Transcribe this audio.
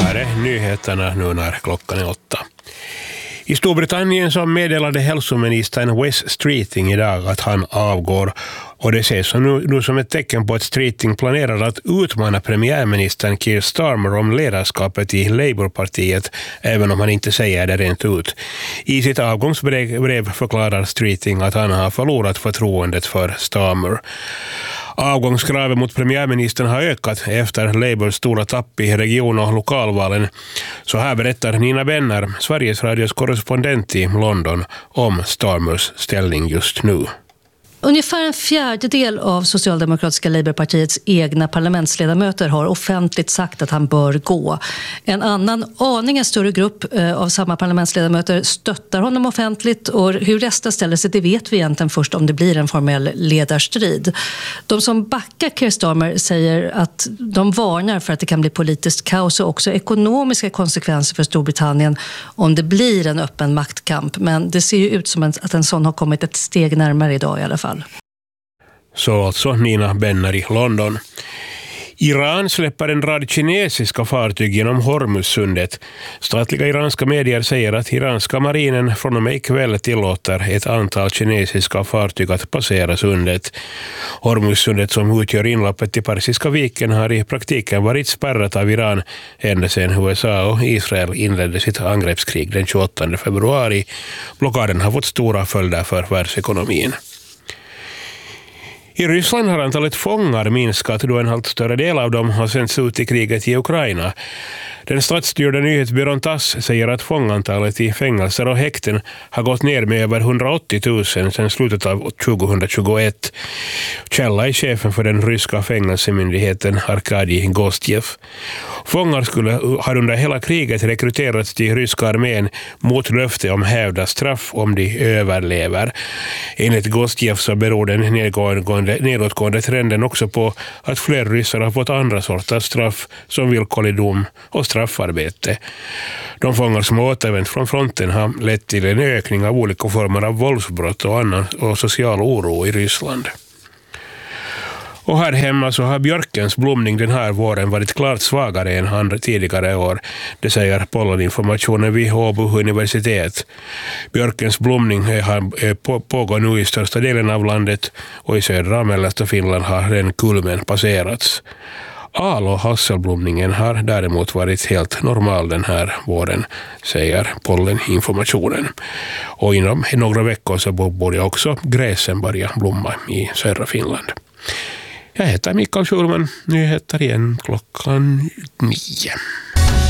Här är nyheterna nu när klockan är 8. I Storbritannien så meddelade hälsoministern Wes Streeting idag att han avgår, och det ses nu som ett tecken på att Streeting planerar att utmana premiärministern Keir Starmer om ledarskapet i Labourpartiet, även om han inte säger det rent ut. I sitt avgångsbrev förklarar Streeting att han har förlorat förtroendet för Starmer. Avgångskravet mot premiärministern har ökat efter Labours stora tapp i region- och lokalvalen. Så här berättar Nina Benner, Sveriges Radios korrespondent i London, om Starmers ställning just nu. Ungefär en fjärdedel av Socialdemokratiska Labourpartiets egna parlamentsledamöter har offentligt sagt att han bör gå. En annan aningen större grupp av samma parlamentsledamöter stöttar honom offentligt, och hur resten ställer sig det vet vi egentligen först om det blir en formell ledarstrid. De som backar Keir Starmer säger att de varnar för att det kan bli politiskt kaos och också ekonomiska konsekvenser för Storbritannien om det blir en öppen maktkamp. Men det ser ju ut som att en sån har kommit ett steg närmare idag i alla fall. Så alltså Nina Benner i London. Iran släpper en rad kinesiska fartyg genom Hormuzsundet. Statliga iranska medier säger att iranska marinen från och med ikväll tillåter ett antal kinesiska fartyg att passera sundet. Hormuzsundet, som utgör inloppet till Persiska viken, har i praktiken varit spärrat av Iran ända sedan USA och Israel inledde sitt angreppskrig den 28 februari. Blockaden har fått stora följder för världsekonomin. I Ryssland har antalet fångar minskat då en allt större del av dem har sänts ut i kriget i Ukraina. Den statsstyrda nyhetsbyrån TASS säger att fångantalet i fängelser och häkten har gått ner med över 180 000 sedan slutet av 2021. Källa är chefen för den ryska fängelsemyndigheten Arkadij Gostjev. Fångar har under hela kriget rekryterats till ryska armén mot löfte om hävda straff om de överlever. Enligt Gostjev så beror den nedåtgående trenden också på att fler ryssar har fått andra sorters straff som villkorlig dom och straffarbete. De fångar som återvänt från fronten har lett till en ökning av olika former av våldsbrott och annan och social oro i Ryssland. Och här hemma så har björkens blomning den här våren varit klart svagare än andra tidigare år. Det säger polleninformationen vid Åbo universitet. Björkens blomning pågår nu i största delen av landet, och i södra och mellersta Finland har den kulmen passerats. Al- och hasselblomningen har däremot varit helt normal den här våren, säger polleninformationen. Och inom några veckor så borde också gräsen börja blomma i södra Finland. Jag heter Mikael Schulman, nyheter igen klockan 9.